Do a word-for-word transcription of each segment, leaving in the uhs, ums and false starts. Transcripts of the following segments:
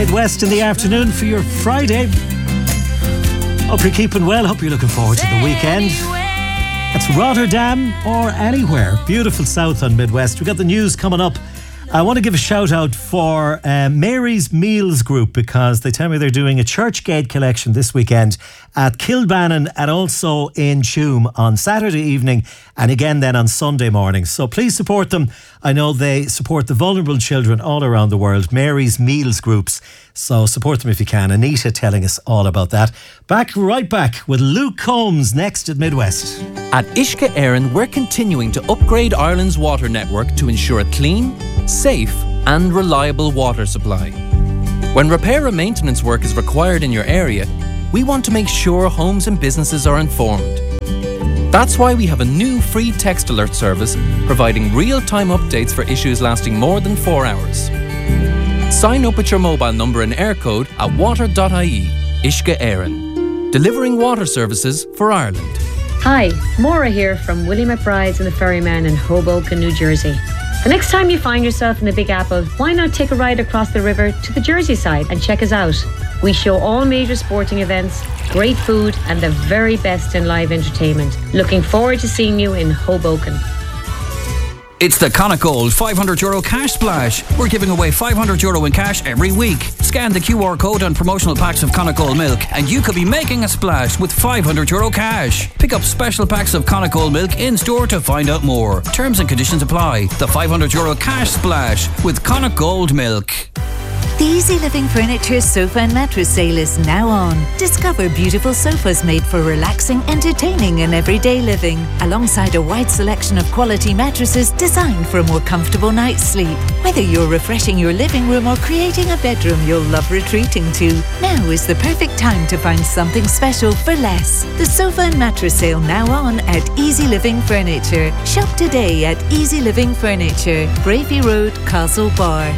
Midwest in the afternoon for your Friday. Hope you're keeping well. Hope you're looking forward to the weekend. It's Rotterdam or anywhere. Beautiful south on Midwest. We've got the news coming up. I want to give a shout out for uh, Mary's Meals Group, because they tell me they're doing a Churchgate collection this weekend at Kilbannon and also in Tuam on Saturday evening and again then on Sunday morning. So please support them. I know they support the vulnerable children all around the world. Mary's Meals Groups. So support them if you can. Anita telling us all about that. Back, right back with Luke Combs next at Midwest. At Uisce Éireann, we're continuing to upgrade Ireland's water network to ensure a clean, safe and reliable water supply. When repair and maintenance work is required in your area, we want to make sure homes and businesses are informed. That's why we have a new free text alert service providing real-time updates for issues lasting more than four hours. Sign up with your mobile number and air code at water dot I E. Uisce Éireann, delivering water services for Ireland. Hi, Maura here from Willie McBride's and the Ferryman in Hoboken, New Jersey. The next time you find yourself in the Big Apple, why not take a ride across the river to the Jersey side and check us out? We show all major sporting events, great food and the very best in live entertainment. Looking forward to seeing you in Hoboken. It's the Connacht five hundred euro cash splash. We're giving away five hundred euro in cash every week. Scan the Q R code on promotional packs of Connacht Gold milk and you could be making a splash with five hundred euro cash. Pick up special packs of Connacht Gold milk in store to find out more. Terms and conditions apply. The five hundred euro cash splash with Connacht Gold milk. The Easy Living Furniture sofa and mattress sale is now on. Discover beautiful sofas made for relaxing, entertaining and everyday living, alongside a wide selection of quality mattresses designed for a more comfortable night's sleep. Whether you're refreshing your living room or creating a bedroom you'll love retreating to, now is the perfect time to find something special for less. The sofa and mattress sale now on at Easy Living Furniture. Shop today at Easy Living Furniture, Bravey Road, Castlebar.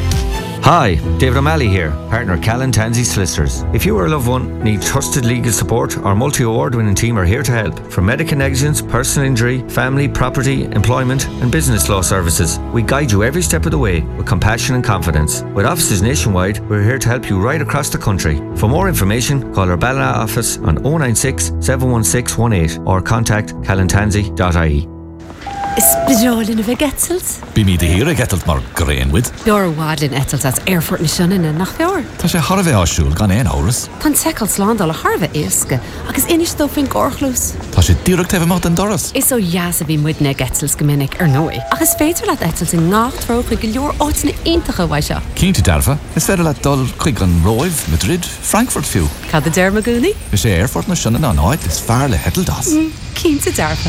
Hi, David O'Malley here, partner Callan Tansey Solicitors. If you or a loved one need trusted legal support, our multi-award winning team are here to help. From medical negligence, personal injury, family, property, employment and business law services, we guide you every step of the way with compassion and confidence. With offices nationwide, we're here to help you right across the country. For more information, call our Ballina office on oh nine six, seven one six, one eight or contact callan tansey dot I E. Is bedrollen of a getzels? Bí mi de hire gettelt mar grainwid. Bior wadlin etels as airfort na shunnen and nach fior. Tá sé harve ásúl gan ein áras. Pan sekels landal a harve iske, agus inis do fin gorchlus. Tá sé direct hef mat an doras. Is so jasa vi mudne getzels geminnig er noi. Agus féidir laat etels in nacht vroeg ik lior ots na intige waisha. Kien te derfa, is verder laat dol quick an Roiv, Madrid, Frankfurt few. Ka de dermaguni? Is sé airfort na shunnen an oid is fairle hettel das. Kien te derfa.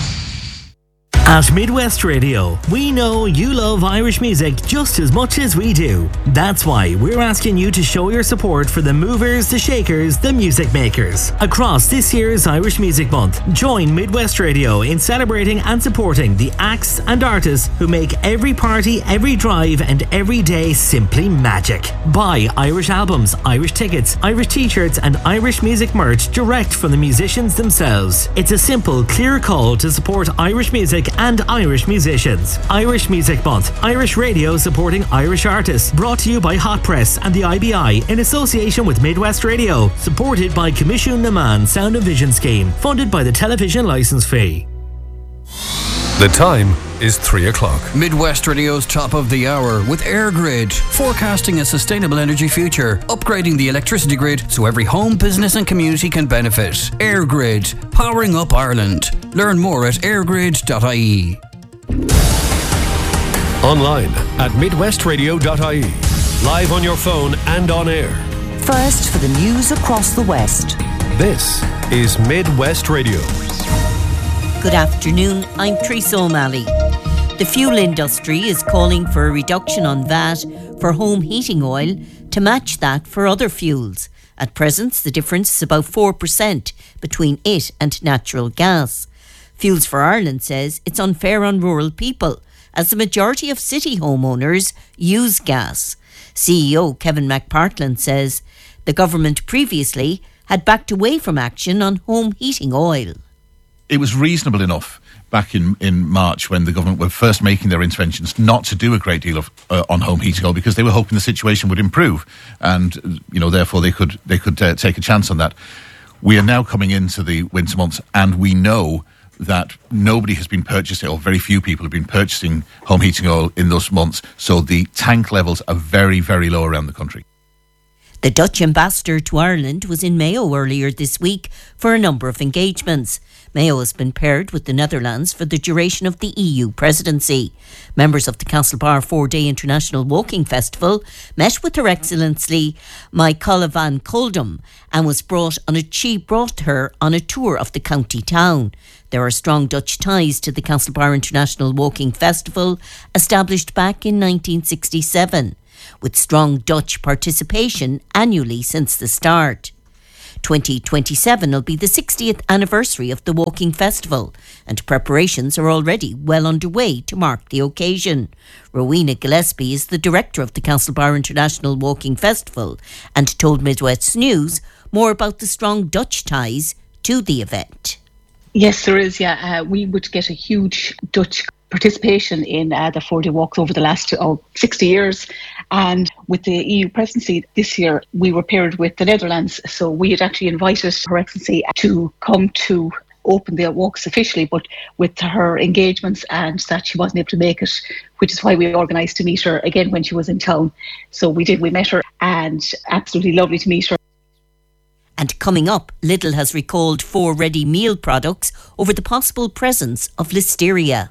At Midwest Radio, we know you love Irish music just as much as we do. That's why we're asking you to show your support for the movers, the shakers, the music makers. Across this year's Irish Music Month, join Midwest Radio in celebrating and supporting the acts and artists who make every party, every drive and every day simply magic. Buy Irish albums, Irish tickets, Irish t-shirts and Irish music merch direct from the musicians themselves. It's a simple, clear call to support Irish music and Irish musicians. Irish Music Month, Irish Radio supporting Irish artists. Brought to you by Hot Press and the I B I in association with Midwest Radio. Supported by Commission Naman Sound and Vision Scheme. Funded by the television licence fee. The time is three o'clock. Midwest Radio's top of the hour with EirGrid, forecasting a sustainable energy future, upgrading the electricity grid so every home, business and community can benefit. EirGrid, powering up Ireland. Learn more at air grid dot I E. Online at midwest radio dot I E. Live on your phone and on air. First for the news across the West. This is Midwest Radio. Good afternoon, I'm Teresa O'Malley. The fuel industry is calling for a reduction on V A T for home heating oil to match that for other fuels. At present, the difference is about four percent between it and natural gas. Fuels for Ireland says it's unfair on rural people, as the majority of city homeowners use gas. C E O Kevin McPartland says the government previously had backed away from action on home heating oil. It was reasonable enough back in, in March when the government were first making their interventions not to do a great deal of uh, on home heating oil because they were hoping the situation would improve and, you know, therefore they could they could uh, take a chance on that. We are now coming into the winter months and we know that nobody has been purchasing, or very few people have been purchasing home heating oil in those months, so the tank levels are very, very low around the country. The Dutch ambassador to Ireland was in Mayo earlier this week for a number of engagements. Mayo has been paired with the Netherlands for the duration of the E U presidency. Members of the Castlebar four-day International Walking Festival met with Her Excellency Michaela van Koldum and was brought on a she brought her on a tour of the county town. There are strong Dutch ties to the Castlebar International Walking Festival, established back in nineteen sixty-seven, with strong Dutch participation annually since the start. twenty twenty-seven will be the sixtieth anniversary of the Walking Festival, and preparations are already well underway to mark the occasion. Rowena Gillespie is the director of the Castlebar International Walking Festival and told Midwest News more about the strong Dutch ties to the event. Yes, there is, yeah. Uh, we would get a huge Dutch participation in uh, the four-day walks over the last oh, sixty years. And with the E U presidency this year, we were paired with the Netherlands. So we had actually invited Her Excellency to come to open the walks officially, but with her engagements and that she wasn't able to make it, which is why we organised to meet her again when she was in town. So we did, we met her, and absolutely lovely to meet her. And coming up, Lidl has recalled four ready meal products over the possible presence of listeria.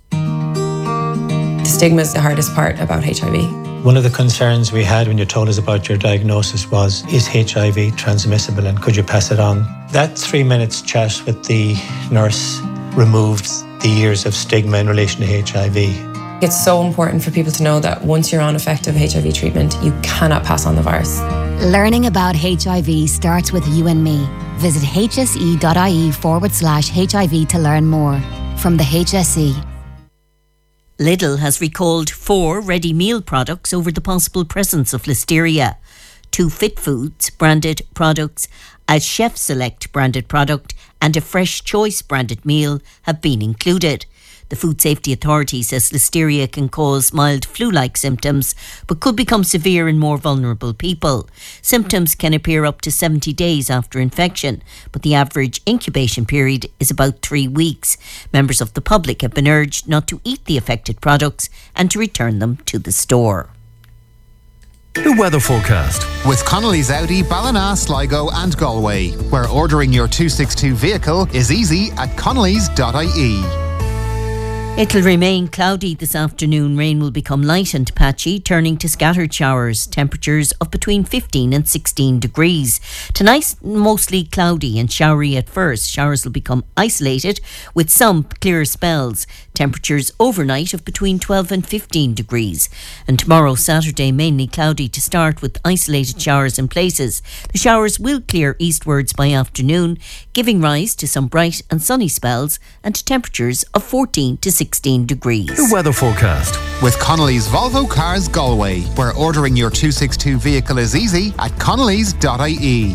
The stigma is the hardest part about H I V. One of the concerns we had when you told us about your diagnosis was, is H I V transmissible and could you pass it on? That three minutes chat with the nurse removed the years of stigma in relation to H I V. It's so important for people to know that once you're on effective H I V treatment, you cannot pass on the virus. Learning about H I V starts with you and me. Visit hse.ie forward slash HIV to learn more. From the H S E. Lidl has recalled four ready meal products over the possible presence of listeria. Two Fit Foods branded products, a Chef Select branded product and a Fresh Choice branded meal have been included. The Food Safety Authority says listeria can cause mild flu-like symptoms but could become severe in more vulnerable people. Symptoms can appear up to seventy days after infection, but the average incubation period is about three weeks. Members of the public have been urged not to eat the affected products and to return them to the store. The weather forecast with Connolly's Audi, Ballina, Sligo and Galway, where ordering your two sixty-two vehicle is easy at connellys dot I E. It'll remain cloudy this afternoon. Rain will become light and patchy, turning to scattered showers. Temperatures of between fifteen and sixteen degrees. Tonight, mostly cloudy and showery at first. Showers will become isolated with some clear spells. Temperatures overnight of between twelve and fifteen degrees. And tomorrow, Saturday, mainly cloudy to start with isolated showers in places. The showers will clear eastwards by afternoon, giving rise to some bright and sunny spells and temperatures of fourteen to sixteen degrees. The weather forecast with Connolly's Volvo Cars Galway, where ordering your two sixty-two vehicle is easy at connellys dot I E.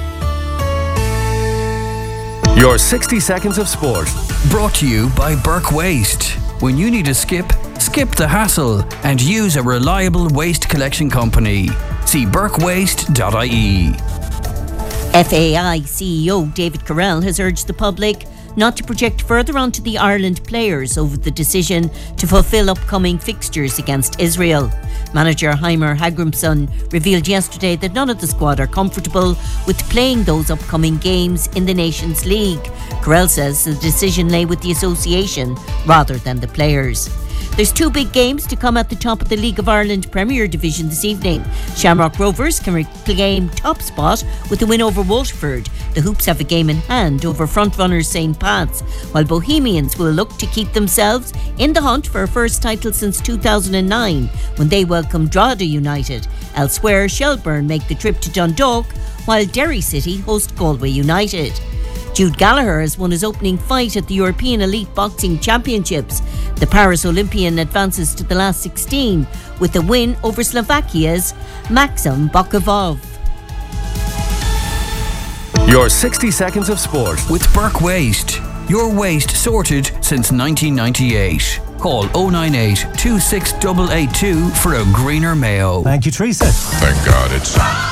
Your sixty seconds of sport. Brought to you by Burke Waste. When you need a skip, skip the hassle and use a reliable waste collection company. See burke waste dot I E. F A I C E O David Carell has urged the public not to project further onto the Ireland players over the decision to fulfil upcoming fixtures against Israel. Manager Heimer Hagrimson revealed yesterday that none of the squad are comfortable with playing those upcoming games in the Nations League. Carell says the decision lay with the association rather than the players. There's two big games to come at the top of the League of Ireland Premier Division this evening. Shamrock Rovers can reclaim top spot with a win over Waterford. The Hoops have a game in hand over frontrunners Saint Pat's, while Bohemians will look to keep themselves in the hunt for a first title since two thousand nine, when they welcomed Drogheda United. Elsewhere, Shelburne make the trip to Dundalk, while Derry City host Galway United. Jude Gallagher has won his opening fight at the European Elite Boxing Championships. The Paris Olympian advances to the last sixteen with a win over Slovakia's Maxim Bokovov. Your sixty seconds of sport with Burke Waste. Your waste sorted since nineteen ninety-eight. Call oh nine eight, two six eight eight two for a greener Mayo. Thank you, Teresa. Thank God it's...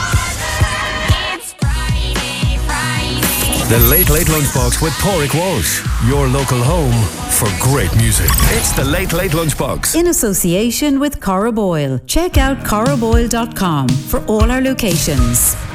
The Late Late Lunchbox with Pádraig Walsh. Your local home for great music. It's the Late Late Lunchbox. In association with Cora Boyle. Check out cora boyle dot com for all our locations.